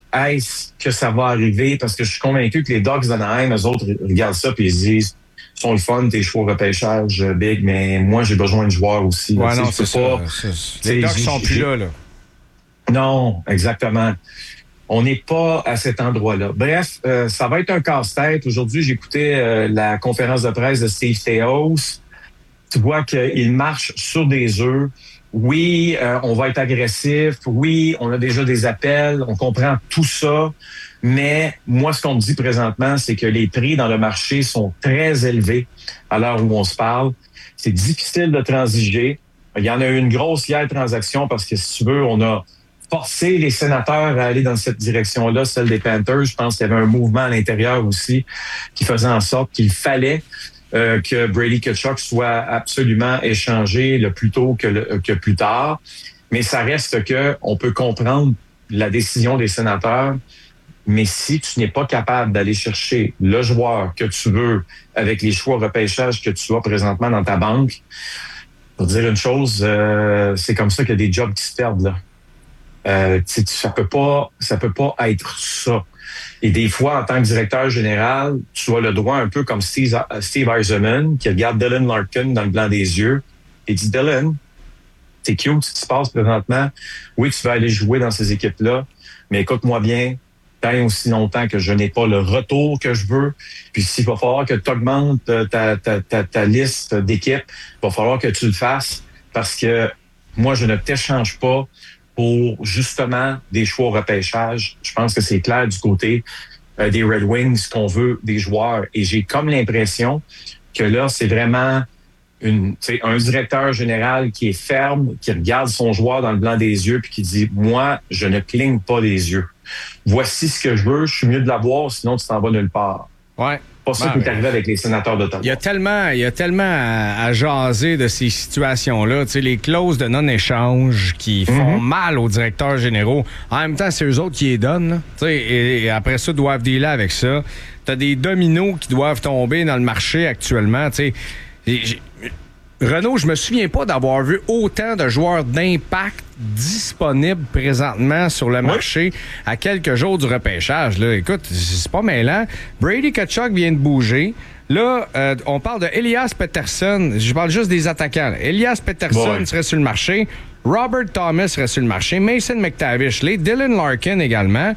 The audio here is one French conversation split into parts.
est-ce que ça va arriver? Parce que je suis convaincu que les Ducks d'Anaheim, eux autres, regardent ça et ils se disent, ils sont le fun, tes choix repêchage, Big, mais moi, j'ai besoin de joueurs aussi. Ouais, non, c'est ça. Les Ducks sont plus là. Non, exactement. On n'est pas à cet endroit-là. Bref, ça va être un casse-tête. Aujourd'hui, j'écoutais la conférence de presse de Steve Theos. Tu vois qu'il marche sur des œufs. Oui, on va être agressif. Oui, on a déjà des appels. On comprend tout ça. Mais moi, ce qu'on me dit présentement, c'est que les prix dans le marché sont très élevés à l'heure où on se parle. C'est difficile de transiger. Il y en a eu une grosse hier transaction parce que, si tu veux, on a forcé les sénateurs à aller dans cette direction-là, celle des Panthers. Je pense qu'il y avait un mouvement à l'intérieur aussi qui faisait en sorte qu'il fallait que Brady Tkachuk soit absolument échangé le plus tôt que plus tard. Mais ça reste que on peut comprendre la décision des sénateurs. Mais si tu n'es pas capable d'aller chercher le joueur que tu veux avec les choix repêchage que tu as présentement dans ta banque, pour dire une chose, c'est comme ça qu'il y a des jobs qui se perdent, là. Ça peut pas être ça. Et des fois, en tant que directeur général, tu as le droit, un peu comme Steve Yzerman, qui regarde Dylan Larkin dans le blanc des yeux et dit, Dylan, c'est cute ce qui se passe présentement. Oui, tu vas aller jouer dans ces équipes-là, mais écoute-moi bien, tant aussi longtemps que je n'ai pas le retour que je veux. Puis s'il va falloir que tu augmentes ta liste d'équipes, il va falloir que tu le fasses parce que moi, je ne t'échange pas pour justement des choix au repêchage. Je pense que c'est clair du côté des Red Wings qu'on veut des joueurs. Et j'ai comme l'impression que là, c'est vraiment un directeur général qui est ferme, qui regarde son joueur dans le blanc des yeux puis qui dit, moi, je ne cligne pas les yeux. Voici ce que je veux, je suis mieux de l'avoir, sinon tu t'en vas nulle part. Ouais. Pas ça qui est arrivé avec les sénateurs d'Ottawa. Il y a tellement à jaser de ces situations-là. Tu sais, les clauses de non-échange qui font mal aux directeurs généraux. En même temps, c'est eux autres qui les donnent. Tu sais, et après ça, doivent dealer avec ça. Tu as des dominos qui doivent tomber dans le marché actuellement. Tu sais, Renaud, je me souviens pas d'avoir vu autant de joueurs d'impact disponibles présentement sur le marché à quelques jours du repêchage. Là. Écoute, c'est pas mêlant. Brady Tkachuk vient de bouger. Là, on parle de Elias Pettersson. Je parle juste des attaquants. Là. Elias Pettersson serait sur le marché. Robert Thomas serait sur le marché. Mason McTavish, Dylan Larkin également.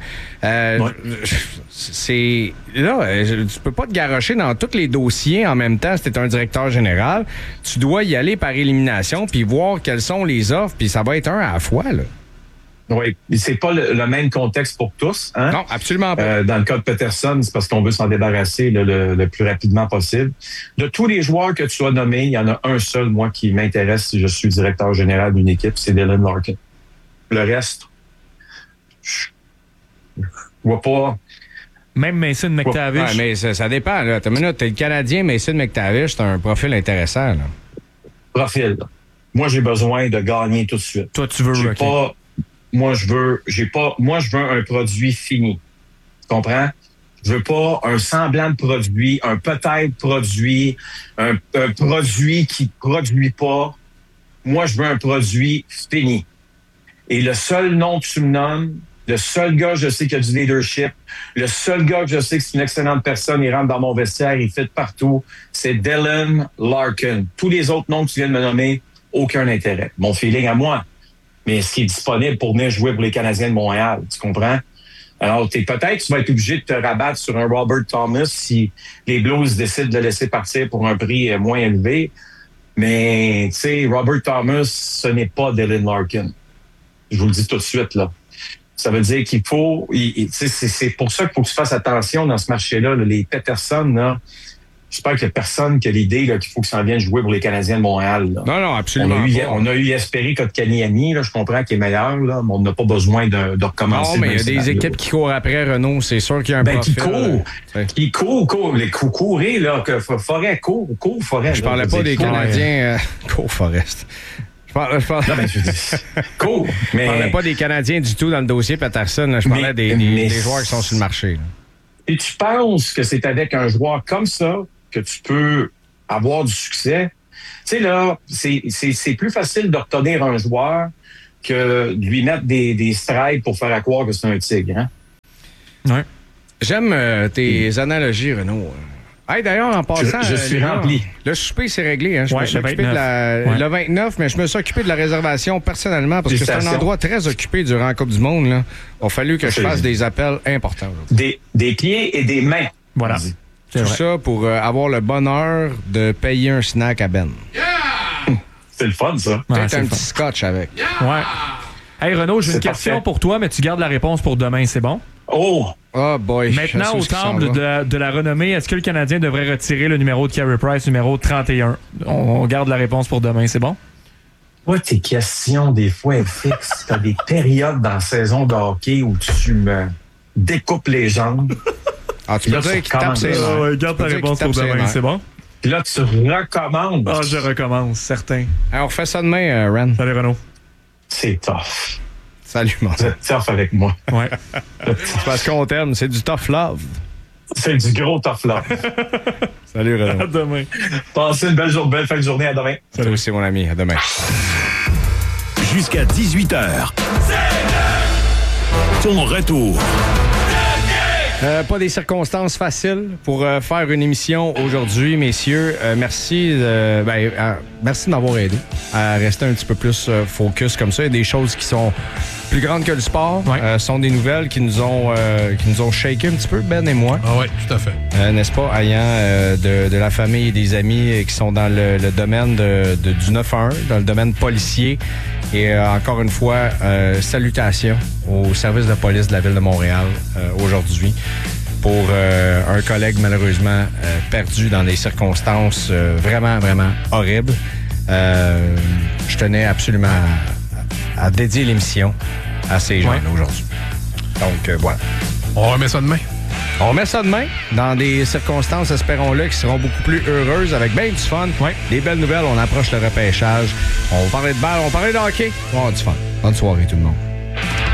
C'est là, tu peux pas te garrocher dans tous les dossiers en même temps si t'es un directeur général. Tu dois y aller par élimination puis voir quelles sont les offres, puis ça va être un à la fois, là. Oui, c'est pas le même contexte pour tous. Hein? Non, absolument pas. Dans le cas de Pettersson, c'est parce qu'on veut s'en débarrasser le plus rapidement possible. De tous les joueurs que tu as nommés, il y en a un seul, moi, qui m'intéresse si je suis directeur général d'une équipe, c'est Dylan Larkin. Le reste, je vois pas... Même Mason McTavish. Ouais, mais ça dépend. Là. T'as le Canadien Mason McTavish, c'est un profil intéressant. Là. Profil. Là. Moi, j'ai besoin de gagner tout de suite. Toi, tu veux Rocky. Moi, je veux un produit fini. Tu comprends? Je veux pas un semblant de produit, un peut-être produit, un produit qui produit pas. Moi, je veux un produit fini. Et le seul nom que tu me nommes, le seul gars, je sais qu'il a du leadership, le seul gars que je sais que c'est une excellente personne, il rentre dans mon vestiaire, il fit partout, c'est Dylan Larkin. Tous les autres noms que tu viens de me nommer, aucun intérêt. Mon feeling à moi. Mais ce qui est disponible pour venir jouer pour les Canadiens de Montréal, tu comprends? Alors, peut-être tu vas être obligé de te rabattre sur un Robert Thomas si les Blues décident de le laisser partir pour un prix moins élevé. Mais, tu sais, Robert Thomas, ce n'est pas Dylan Larkin. Je vous le dis tout de suite, là. Ça veut dire qu'il faut... c'est pour ça qu'il faut que tu fasses attention dans ce marché-là. Là, les Pettersson, là, j'espère qu'il n'y a personne qui a l'idée là, qu'il faut que ça en vienne jouer pour les Canadiens de Montréal. Là. Non, absolument. On a eu espéré Kotkaniemi, là, je comprends qu'il est meilleur, là, mais on n'a pas besoin de recommencer. Non, mais il y a des équipes qui courent après Renaud, c'est sûr qu'il y a un profil. Qui court. Les courir, là, que Forêt, court, Forêt. Je parlais pas des Canadiens, court Forest. Je parlais pas des Canadiens du tout dans le dossier Pettersson. Là. Je parlais des joueurs qui sont sur le marché. Là. Et tu penses que c'est avec un joueur comme ça que tu peux avoir du succès? Tu sais, là, c'est plus facile de retenir un joueur que de lui mettre des strikes pour faire croire que c'est un tigre. Hein? Ouais. J'aime tes analogies, Renaud. Hey, d'ailleurs, en passant, je suis les gars, rempli. Le souper, c'est réglé. Hein. Je Ouais, me suis le occupé 29. le 29, mais je me suis occupé de la réservation personnellement parce que c'est un Félicitations. endroit très occupé durant la Coupe du Monde. Là. Il a fallu que je Absolument. fasse des appels importants aujourd'hui. Des pieds et des mains. Voilà. Vas-y. C'est Tout vrai. ça pour avoir le bonheur de payer un snack à Ben. C'est le fun, ça. Ouais, Peut-être c'est un le fun. petit scotch avec. Ouais. Hey, Renaud, j'ai une C'est question parfait. pour toi, mais tu gardes la réponse pour demain, c'est bon? Oh! Oh boy. Maintenant, je sais où au ce qui s'en temple va. de la renommée, est-ce que le Canadien devrait retirer le numéro de Carey Price, numéro 31? On garde la réponse pour demain, c'est bon? Toi, tes questions, des fois, elles fixes. T'as des périodes dans la saison de hockey où tu me découpes les jambes. Ah, tu peux Là, dire ça qu'il tape recommence. ses nerfs. garde Tu ta peux dire réponse qu'il pour tape ses demain, nerfs. c'est bon? Puis là, tu recommandes. Ah, je recommence, certain. Hey, on refait ça demain, Ren. Salut, Renaud. C'est tough. Salut, mon. Vous êtes tough avec moi. Ouais. C'est parce qu'on t'aime, c'est du tough love. C'est du gros tough là. Salut, Renaud. À demain. Passez une belle fin de journée. À demain. Toi aussi, mon ami. À demain. Jusqu'à 18h. Ton retour. Pas des circonstances faciles pour faire une émission aujourd'hui, messieurs. Merci merci de m'avoir aidé à rester un petit peu plus focus comme ça. Il y a des choses qui sont plus grandes que le sport. Ouais. Sont des nouvelles qui nous ont shaké un petit peu, Ben et moi. Ah oui, tout à fait. N'est-ce pas, ayant de la famille et des amis qui sont dans le domaine du 911, dans le domaine policier. Et encore une fois, salutations au service de police de la Ville de Montréal aujourd'hui pour un collègue malheureusement perdu dans des circonstances vraiment, vraiment horribles. Je tenais absolument à dédier l'émission à ces gens-là aujourd'hui. Donc, voilà. On remet ça demain. On remet ça demain dans des circonstances, espérons-le, qui seront beaucoup plus heureuses, avec bien du fun. Ouais. Des belles nouvelles, on approche le repêchage. On va parler de balle, on va parler de hockey. On va avoir du fun. Bonne soirée tout le monde.